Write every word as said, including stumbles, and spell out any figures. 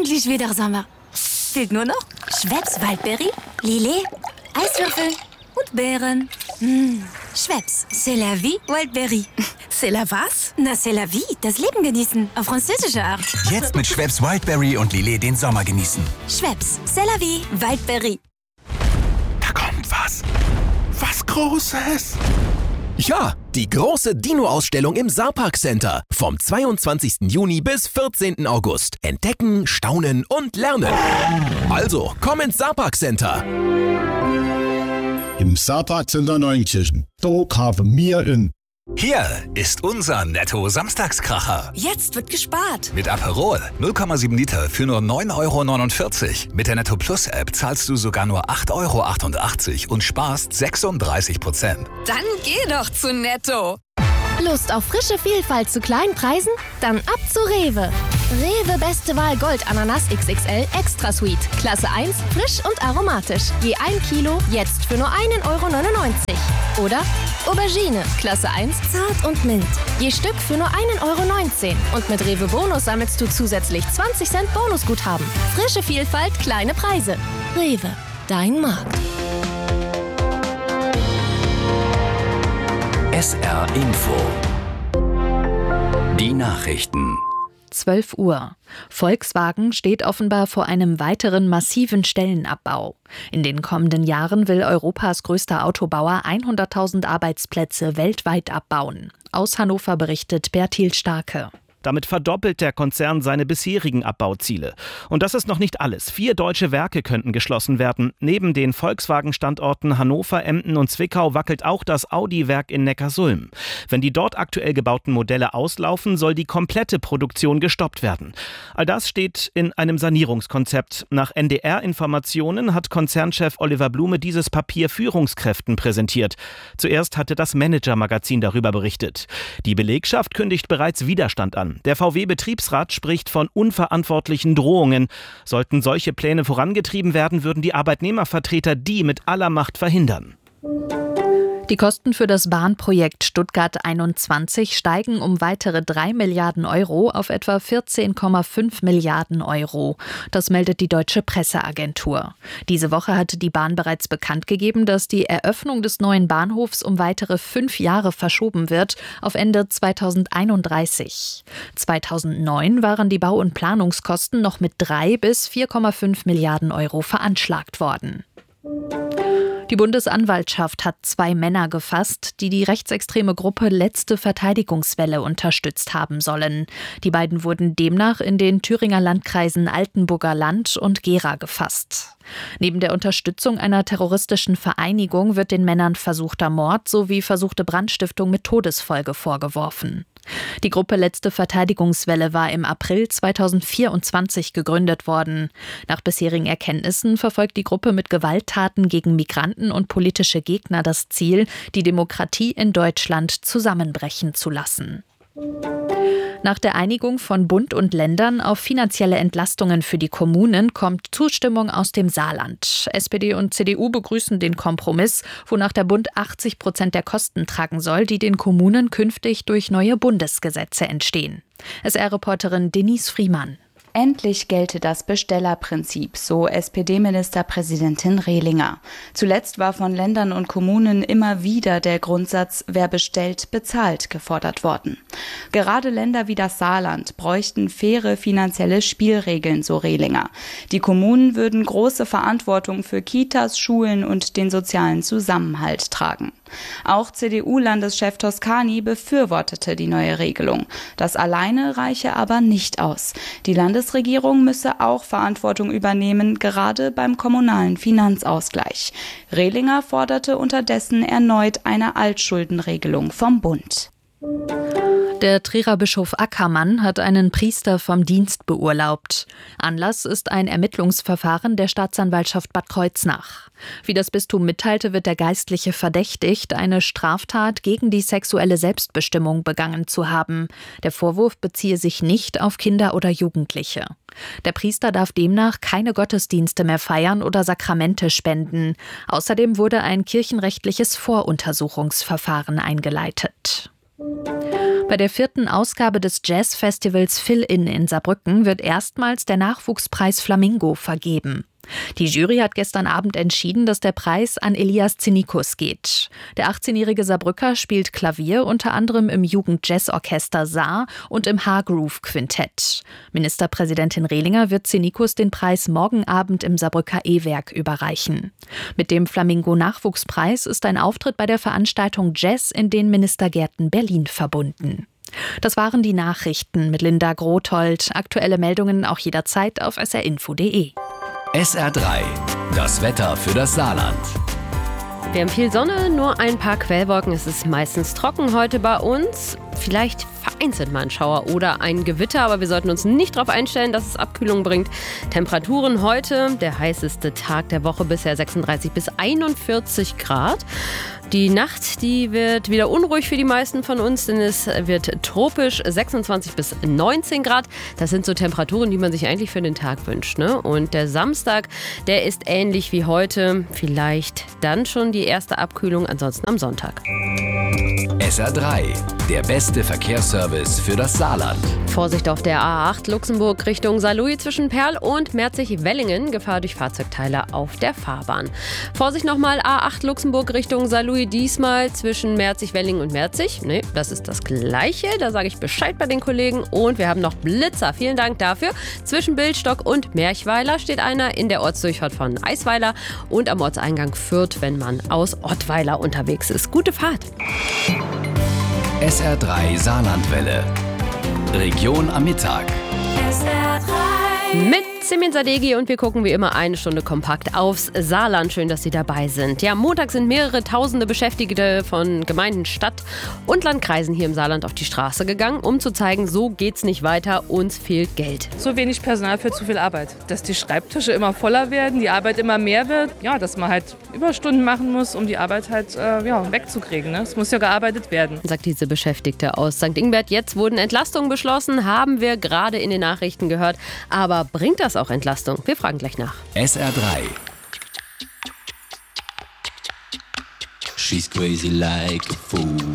endlich wieder Sommer. Fehlt nur noch Schweppes Waldberry, Lillet, Eiswürfel und Beeren. Mmh. Schweppes, c'est la vie Waldberry. C'est la was? Na, c'est la vie, das Leben genießen, auf französische Art. Jetzt mit Schweppes Wildberry und Lillet den Sommer genießen. Schweppes, c'est la vie Waldberry. Da kommt was. Was Großes. Ja, die große Dino-Ausstellung im Saarpark Center. Vom zweiundzwanzigsten Juni bis vierzehnten August. Entdecken, staunen und lernen. Also, komm ins Saarpark Center. Im Saarpark Center Neunkirchen. Da kaufen wir in. Hier ist unser Netto-Samstagskracher. Jetzt wird gespart. Mit Aperol null Komma sieben Liter für nur neun Euro neunundvierzig. Mit der Netto Plus App zahlst du sogar nur acht Euro achtundachtzig und sparst sechsunddreißig Prozent. Dann geh doch zu Netto. Lust auf frische Vielfalt zu kleinen Preisen? Dann ab zu Rewe. Rewe Beste Wahl Gold Ananas X X L Extra Sweet. Klasse eins, frisch und aromatisch. Je ein Kilo, jetzt für nur einen Euro neunundneunzig. Oder Aubergine, Klasse eins, zart und mild. Je Stück für nur einen Euro neunzehn. Und mit Rewe Bonus sammelst du zusätzlich zwanzig Cent Bonusguthaben. Frische Vielfalt, kleine Preise. Rewe, dein Markt. S R Info. Die Nachrichten. zwölf Uhr. Volkswagen steht offenbar vor einem weiteren massiven Stellenabbau. In den kommenden Jahren will Europas größter Autobauer hunderttausend Arbeitsplätze weltweit abbauen. Aus Hannover berichtet Bertil Starke. Damit verdoppelt der Konzern seine bisherigen Abbauziele. Und das ist noch nicht alles. Vier deutsche Werke könnten geschlossen werden. Neben den Volkswagen-Standorten Hannover, Emden und Zwickau wackelt auch das Audi-Werk in Neckarsulm. Wenn die dort aktuell gebauten Modelle auslaufen, soll die komplette Produktion gestoppt werden. All das steht in einem Sanierungskonzept. Nach N D R-Informationen hat Konzernchef Oliver Blume dieses Papier Führungskräften präsentiert. Zuerst hatte das Manager-Magazin darüber berichtet. Die Belegschaft kündigt bereits Widerstand an. Der V W-Betriebsrat spricht von unverantwortlichen Drohungen. Sollten solche Pläne vorangetrieben werden, würden die Arbeitnehmervertreter die mit aller Macht verhindern. Die Kosten für das Bahnprojekt Stuttgart einundzwanzig steigen um weitere drei Milliarden Euro auf etwa vierzehn Komma fünf Milliarden Euro. Das meldet die Deutsche Presseagentur. Diese Woche hatte die Bahn bereits bekannt gegeben, dass die Eröffnung des neuen Bahnhofs um weitere fünf Jahre verschoben wird, auf Ende zweitausendeinunddreißig. zweitausendneun waren die Bau- und Planungskosten noch mit drei bis vier Komma fünf Milliarden Euro veranschlagt worden. Die Bundesanwaltschaft hat zwei Männer gefasst, die die rechtsextreme Gruppe Letzte Verteidigungswelle unterstützt haben sollen. Die beiden wurden demnach in den Thüringer Landkreisen Altenburger Land und Gera gefasst. Neben der Unterstützung einer terroristischen Vereinigung wird den Männern versuchter Mord sowie versuchte Brandstiftung mit Todesfolge vorgeworfen. Die Gruppe Letzte Verteidigungswelle war im April zweitausendvierundzwanzig gegründet worden. Nach bisherigen Erkenntnissen verfolgt die Gruppe mit Gewalttaten gegen Migranten und politische Gegner das Ziel, die Demokratie in Deutschland zusammenbrechen zu lassen. Nach der Einigung von Bund und Ländern auf finanzielle Entlastungen für die Kommunen kommt Zustimmung aus dem Saarland. S P D und C D U begrüßen den Kompromiss, wonach der Bund achtzig Prozent der Kosten tragen soll, die den Kommunen künftig durch neue Bundesgesetze entstehen. S R-Reporterin Denise Friemann. Endlich gelte das Bestellerprinzip, so S P D-Ministerpräsidentin Rehlinger. Zuletzt war von Ländern und Kommunen immer wieder der Grundsatz, wer bestellt, bezahlt, gefordert worden. Gerade Länder wie das Saarland bräuchten faire finanzielle Spielregeln, so Rehlinger. Die Kommunen würden große Verantwortung für Kitas, Schulen und den sozialen Zusammenhalt tragen. Auch C D U-Landeschef Toscani befürwortete die neue Regelung. Das alleine reiche aber nicht aus. Die Landesregierung müsse auch Verantwortung übernehmen, gerade beim kommunalen Finanzausgleich. Rehlinger forderte unterdessen erneut eine Altschuldenregelung vom Bund. Der Trierer Bischof Ackermann hat einen Priester vom Dienst beurlaubt. Anlass ist ein Ermittlungsverfahren der Staatsanwaltschaft Bad Kreuznach. Wie das Bistum mitteilte, wird der Geistliche verdächtigt, eine Straftat gegen die sexuelle Selbstbestimmung begangen zu haben. Der Vorwurf beziehe sich nicht auf Kinder oder Jugendliche. Der Priester darf demnach keine Gottesdienste mehr feiern oder Sakramente spenden. Außerdem wurde ein kirchenrechtliches Voruntersuchungsverfahren eingeleitet. Bei der vierten Ausgabe des Jazzfestivals Fill-In in Saarbrücken wird erstmals der Nachwuchspreis Flamingo vergeben. Die Jury hat gestern Abend entschieden, dass der Preis an Elias Zinnikus geht. Der achtzehnjährige Saarbrücker spielt Klavier unter anderem im Jugend-Jazz-Orchester Saar und im Hargroove-Quintett. Ministerpräsidentin Rehlinger wird Zinnikus den Preis morgen Abend im Saarbrücker E-Werk überreichen. Mit dem Flamingo-Nachwuchspreis ist ein Auftritt bei der Veranstaltung Jazz in den Ministergärten Berlin verbunden. Das waren die Nachrichten mit Linda Grothold. Aktuelle Meldungen auch jederzeit auf s r info punkt d e. S R drei, das Wetter für das Saarland. Wir haben viel Sonne, nur ein paar Quellwolken. Es ist meistens trocken heute bei uns. Vielleicht vereinzelt mal ein Schauer oder ein Gewitter, aber wir sollten uns nicht darauf einstellen, dass es Abkühlung bringt. Temperaturen heute, der heißeste Tag der Woche bisher sechsunddreißig bis einundvierzig Grad. Die Nacht, die wird wieder unruhig für die meisten von uns, denn es wird tropisch, sechsundzwanzig bis neunzehn Grad. Das sind so Temperaturen, die man sich eigentlich für den Tag wünscht, ne? Und der Samstag, der ist ähnlich wie heute. Vielleicht dann schon die erste Abkühlung, ansonsten am Sonntag. S R drei, der beste Verkehrsservice für das Saarland. Vorsicht auf der A acht Luxemburg Richtung Saarlouis zwischen Perl und Merzig-Wellingen. Gefahr durch Fahrzeugteile auf der Fahrbahn. Vorsicht nochmal A acht Luxemburg Richtung Saarlouis, diesmal zwischen Merzig-Wellingen und Merzig. Nee, das ist das Gleiche. Da sage ich Bescheid bei den Kollegen. Und wir haben noch Blitzer. Vielen Dank dafür. Zwischen Bildstock und Merchweiler steht einer in der Ortsdurchfahrt von Eisweiler und am Ortseingang Fürth, wenn man aus Ottweiler unterwegs ist. Gute Fahrt. S R drei Saarlandwelle. Region am Mittag. S R drei. Mit Simin Sadeghi und wir gucken wie immer eine Stunde kompakt aufs Saarland. Schön, dass Sie dabei sind. Ja, Montag sind mehrere tausende Beschäftigte von Gemeinden, Stadt und Landkreisen hier im Saarland auf die Straße gegangen, um zu zeigen, so geht's nicht weiter, uns fehlt Geld. Zu wenig Personal für zu viel Arbeit. Dass die Schreibtische immer voller werden, die Arbeit immer mehr wird. Ja, dass man halt Überstunden machen muss, um die Arbeit halt äh, ja, wegzukriegen. Ne? Es muss ja gearbeitet werden. Sagt diese Beschäftigte aus Sankt Ingbert. Jetzt wurden Entlastungen beschlossen, haben wir gerade in den Nachrichten gehört. Aber bringt das auch Entlastung? Wir fragen gleich nach. S R drei. She's crazy like a fool.